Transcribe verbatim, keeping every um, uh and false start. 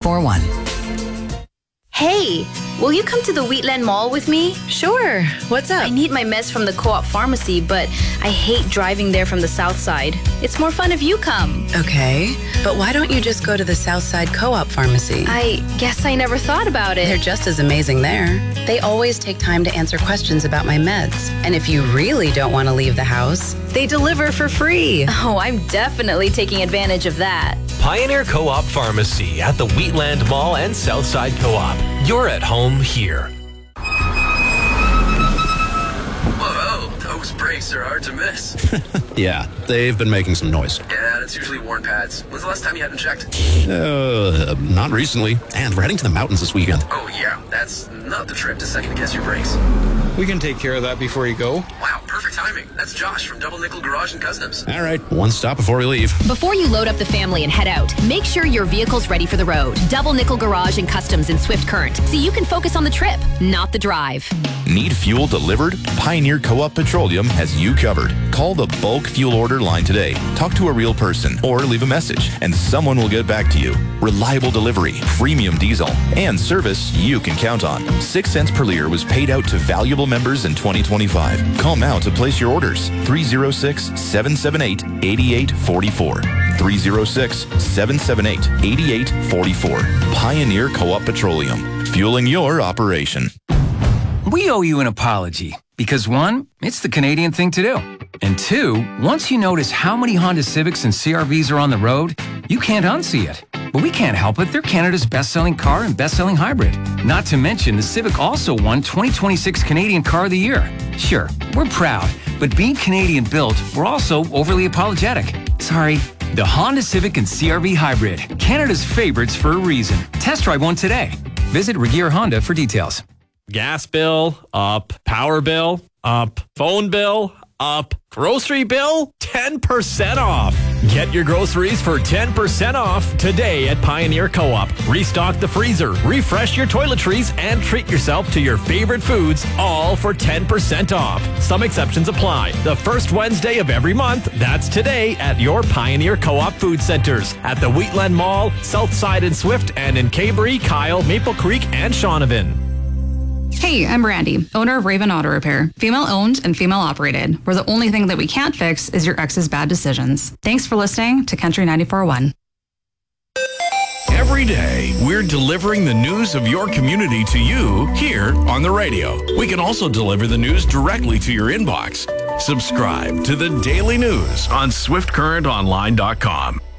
four one. Hey, will you come to the Wheatland Mall with me? Sure. What's up? I need my meds from the Co-op Pharmacy, but I hate driving there from the south side. It's more fun if you come. Okay, but why don't you just go to the Southside Co-op Pharmacy? I guess I never thought about it. They're just as amazing there. They always take time to answer questions about my meds. And if you really don't want to leave the house, they deliver for free. Oh, I'm definitely taking advantage of that. Pioneer Co-op Pharmacy at the Wheatland Mall and Southside Co-op. You're at home here. Whoa, those brakes are hard to miss. Yeah, they've been making some noise. Yeah, that's usually worn pads. When's the last time you had them checked? Uh, not recently. And we're heading to the mountains this weekend. Oh, yeah, that's not the trip to second-guess your brakes. We can take care of that before you go. Wow, perfect timing. That's Josh from Double Nickel Garage and Customs. All right, one stop before we leave. Before you load up the family and head out, make sure your vehicle's ready for the road. Double Nickel Garage and Customs in Swift Current, so you can focus on the trip, not the drive. Need fuel delivered? Pioneer Co-op Petroleum has you covered. Call the bulk fuel order line today. Talk to a real person or leave a message, and someone will get back to you. Reliable delivery, premium diesel, and service you can count on. Six cents per liter was paid out to valuable members in twenty twenty-five. Call now to place your orders. three oh six, seven seven eight, eight eight four four. three oh six, seven seven eight, eight eight four four. Pioneer Co-op Petroleum. Fueling your operation. We owe you an apology because, one, it's the Canadian thing to do. And two, once you notice how many Honda Civics and C R Vs are on the road, you can't unsee it. But we can't help it. They're Canada's best-selling car and best-selling hybrid. Not to mention, the Civic also won twenty twenty-six Canadian Car of the Year. Sure, we're proud, but being Canadian-built, we're also overly apologetic. Sorry. The Honda Civic and C R V Hybrid, Canada's favorites for a reason. Test drive one today. Visit Regier Honda for details. Gas bill, up. Power bill, up. Phone bill, up. Grocery bill, ten percent off. Get your groceries for ten percent off today at Pioneer Co-op. Restock the freezer, refresh your toiletries, and treat yourself to your favorite foods, all for ten percent off. Some exceptions apply. The first Wednesday of every month, that's today at your Pioneer Co-op food centers at the Wheatland Mall, Southside in Swift, and in Cabery, Kyle, Maple Creek, and Shaunavon. Hey, I'm Brandy, owner of Raven Auto Repair. Female owned and female operated, where the only thing that we can't fix is your ex's bad decisions. Thanks for listening to Country ninety-four point one. Every day, we're delivering the news of your community to you here on the radio. We can also deliver the news directly to your inbox. Subscribe to the Daily News on swift current online dot com.